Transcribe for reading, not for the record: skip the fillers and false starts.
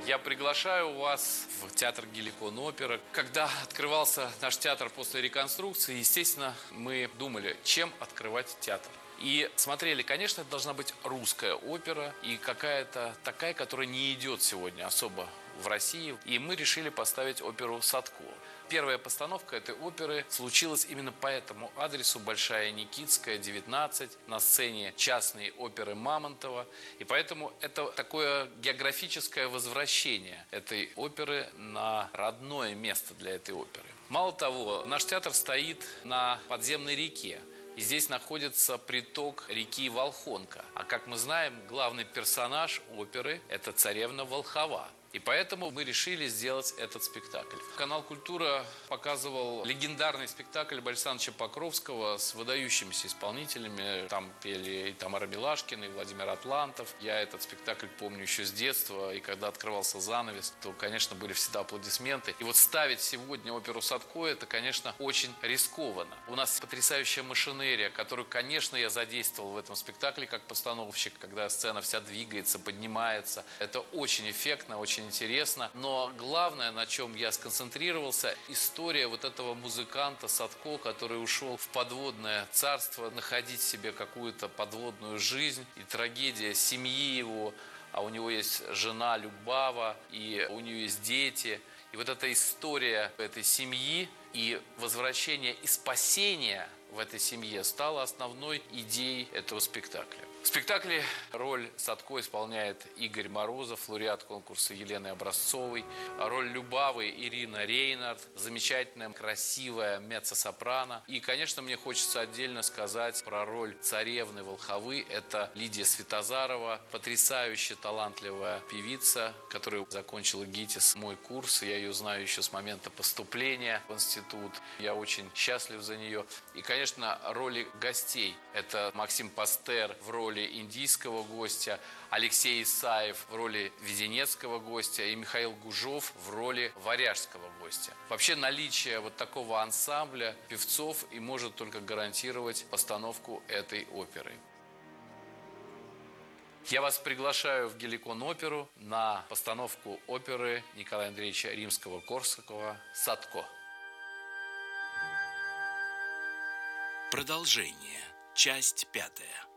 Я приглашаю вас в театр Геликон Опера. Когда открывался наш театр после реконструкции, естественно, мы думали, чем открывать театр. И смотрели, конечно, это должна быть русская опера и какая-то такая, которая не идет сегодня особо в России. И мы решили поставить оперу «Садко». Первая постановка этой оперы случилась именно по этому адресу: Большая Никитская, 19, на сцене частной оперы Мамонтова. И поэтому это такое географическое возвращение этой оперы на родное место для этой оперы. Мало того, наш театр стоит на подземной реке. И здесь находится приток реки Волхонка. А как мы знаем, главный персонаж оперы – это царевна Волхова. И поэтому мы решили сделать этот спектакль. Канал «Культура» показывал легендарный спектакль Бориса Ивановича Покровского с выдающимися исполнителями. Там пели и Тамара Милашкина, и Владимир Атлантов. Я этот спектакль помню еще с детства. И когда открывался занавес, то, конечно, были всегда аплодисменты. И вот ставить сегодня оперу «Садко» – это, конечно, очень рискованно. У нас потрясающая машинерия, которую, конечно, я задействовал в этом спектакле как постановщик, когда сцена вся двигается, поднимается. Это очень эффектно, очень интересно. Но главное, на чем я сконцентрировался, история вот этого музыканта Садко, который ушел в подводное царство, находить себе какую-то подводную жизнь, и трагедия семьи его, а у него есть жена Любава, и у нее есть дети. И вот эта история этой семьи и возвращение и спасение в этой семье стало основной идеей этого спектакля. В спектакле роль Садко исполняет Игорь Морозов, лауреат конкурса Елены Образцовой. Роль Любавы Ирина Рейнард, замечательная, красивая меццо-сопрано. И, конечно, мне хочется отдельно сказать про роль царевны Волховы. Это Лидия Святозарова, потрясающе талантливая певица, которая закончила ГИТИС, мой курс. Я ее знаю еще с момента поступления в институт. Я очень счастлив за нее. И, конечно, роли гостей. Это Максим Пастер в роли индийского гостя, Алексей Исаев в роли веденецкого гостя и Михаил Гужов в роли варяжского гостя. Вообще наличие вот такого ансамбля певцов и может только гарантировать постановку этой оперы. Я вас приглашаю в Геликон Оперу на постановку оперы Николая Андреевича Римского-Корсакова «Садко». Продолжение. Часть 5.